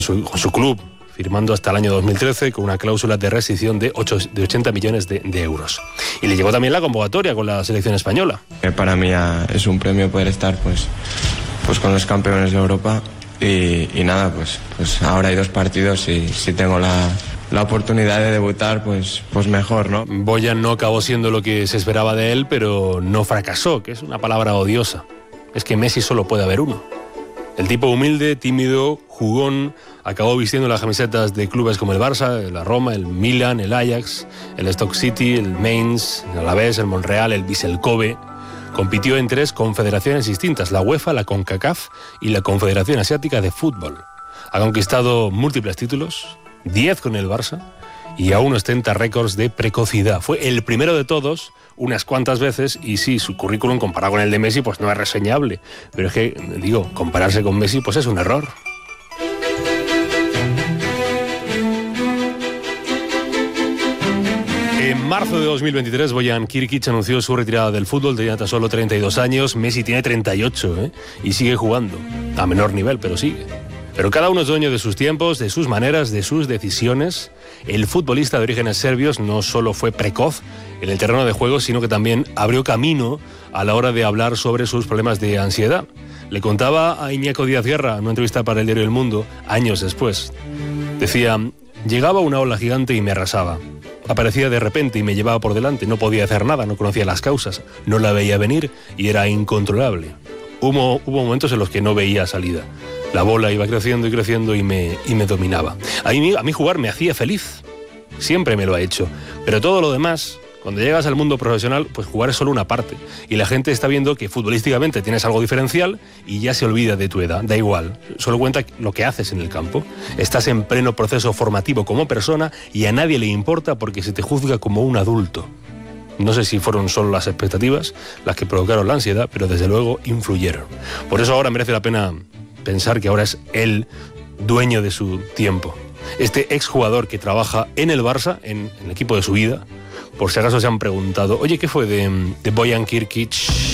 con su club, firmando hasta el año 2013 con una cláusula de rescisión de 80 millones de euros. Y le llegó también la convocatoria con la selección española. Para mí ya es un premio poder estar pues con los campeones de Europa y nada, pues ahora hay 2 partidos y si tengo la oportunidad de debutar, pues mejor, ¿no? Bojan no acabó siendo lo que se esperaba de él, pero no fracasó, que es una palabra odiosa. Es que Messi solo puede haber uno. El tipo humilde, tímido, jugón, acabó vistiendo las camisetas de clubes como el Barça, la Roma, el Milan, el Ajax, el Stoke City, el Mainz, el Alavés, el Monreal, el Vissel Kobe. Compitió en 3 confederaciones distintas, la UEFA, la CONCACAF y la Confederación Asiática de Fútbol. Ha conquistado múltiples títulos, 10 con el Barça, y aún ostenta récords de precocidad. Fue el primero de todos unas cuantas veces, y sí, su currículum comparado con el de Messi pues no es reseñable, pero es que, compararse con Messi pues es un error. En marzo de 2023, Bojan Kirkic anunció su retirada del fútbol. Tenía tan solo 32 años, Messi tiene 38, y sigue jugando, a menor nivel, pero sigue. Pero cada uno es dueño de sus tiempos, de sus maneras, de sus decisiones. El futbolista de orígenes serbios no solo fue precoz en el terreno de juego, sino que también abrió camino a la hora de hablar sobre sus problemas de ansiedad. Le contaba a Iñaco Díaz Guerra en una entrevista para el diario El Mundo, años después. Decía, llegaba una ola gigante y me arrasaba. Aparecía de repente y me llevaba por delante. No podía hacer nada, no conocía las causas, no la veía venir y era incontrolable. Hubo momentos en los que no veía salida. La bola iba creciendo y creciendo y me dominaba. A mí jugar me hacía feliz. Siempre me lo ha hecho. Pero todo lo demás, cuando llegas al mundo profesional, pues jugar es solo una parte. Y la gente está viendo que futbolísticamente tienes algo diferencial y ya se olvida de tu edad. Da igual. Solo cuenta lo que haces en el campo. Estás en pleno proceso formativo como persona y a nadie le importa porque se te juzga como un adulto. No sé si fueron solo las expectativas las que provocaron la ansiedad, pero desde luego influyeron. Por eso ahora merece la pena pensar que ahora es él dueño de su tiempo. Este exjugador que trabaja en el Barça, en el equipo de su vida, por si acaso se han preguntado, oye, ¿qué fue de Bojan Kirkic?